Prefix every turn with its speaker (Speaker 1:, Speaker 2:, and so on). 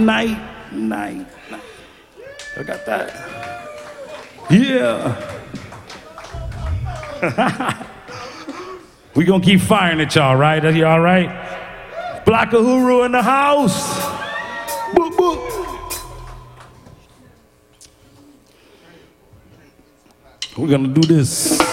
Speaker 1: night. I got that. Yeah. We gonna keep firing at y'all, right? Are you all right? Black Uhuru in the house. Boop, boop. We're gonna do this.